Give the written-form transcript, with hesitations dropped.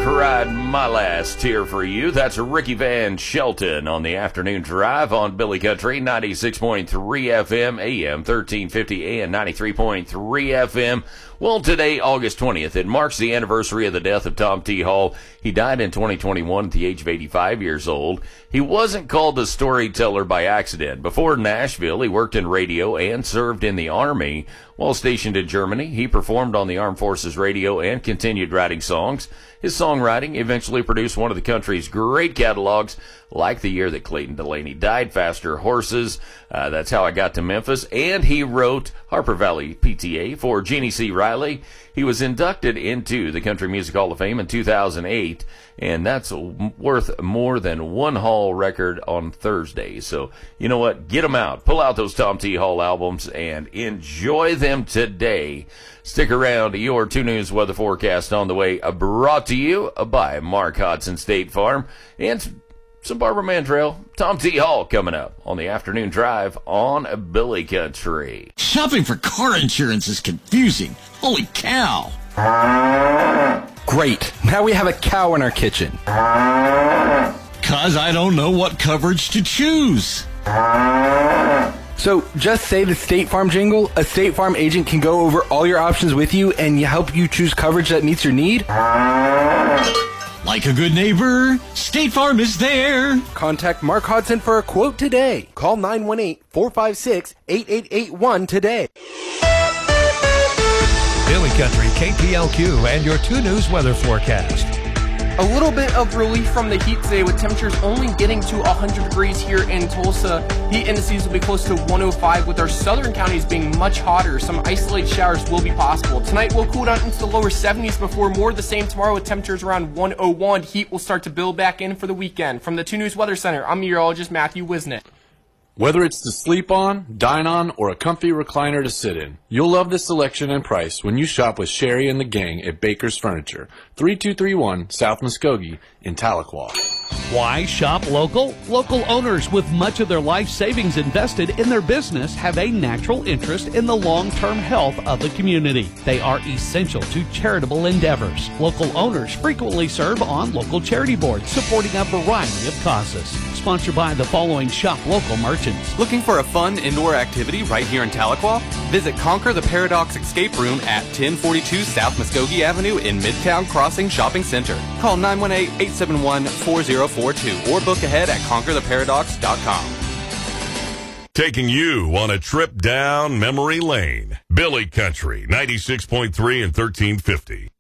Cried My Last Tear for You. That's Ricky Van Shelton on the afternoon drive on Billy Country, 96.3 FM, AM 1350, and 93.3 FM. Well, today, August 20th, it marks the anniversary of the death of Tom T. Hall. He died in 2021 at the age of 85 years old. He wasn't called a storyteller by accident. Before Nashville, he worked in radio and served in the Army. While stationed in Germany, he performed on the Armed Forces Radio and continued writing songs. His songwriting eventually produced one of the country's great catalogs, like the year that Clayton Delaney died, Faster Horses, That's How I Got to Memphis, and he wrote Harper Valley PTA for Jeannie C. Riley. He was inducted into the Country Music Hall of Fame in 2008, and that's worth more than one Hall record on Thursday. So, you know what? Get them out. Pull out those Tom T. Hall albums and enjoy them today. Stick around. Your 2 News weather forecast on the way, brought to you by Mark Hodson State Farm and some Barbara Mandrell. Tom T. Hall coming up on the afternoon drive on Billy Country. Shopping for car insurance is confusing. Holy cow. Great. Now we have a cow in our kitchen. 'Cause I don't know what coverage to choose. So just say the State Farm jingle. A State Farm agent can go over all your options with you and help you choose coverage that meets your need. Like a good neighbor, State Farm is there. Contact Mark Hodson for a quote today. Call 918-456-8881 today. Billy Country, KPLQ, and your 2 News weather forecast. A little bit of relief from the heat today with temperatures only getting to 100 degrees here in Tulsa. Heat indices will be close to 105 with our southern counties being much hotter. Some isolated showers will be possible. Tonight we'll cool down into the lower 70s before more of the same tomorrow with temperatures around 101. Heat will start to build back in for the weekend. From the 2 News Weather Center, I'm meteorologist Matthew Wisnett. Whether it's to sleep on, dine on, or a comfy recliner to sit in, you'll love the selection and price when you shop with Sherry and the gang at Baker's Furniture, 3231 South Muskogee in Tahlequah. Why shop local? Local owners with much of their life savings invested in their business have a natural interest in the long-term health of the community. They are essential to charitable endeavors. Local owners frequently serve on local charity boards supporting a variety of causes. Sponsored by the following shop local merchants. Looking for a fun indoor activity right here in Tahlequah? Visit Conquer the Paradox Escape Room at 1042 South Muskogee Avenue in Midtown Crossing Shopping Center. Call 918-871-4042 or book ahead at conquertheparadox.com. Taking you on a trip down memory lane. Billy Country, 96.3 and 1350.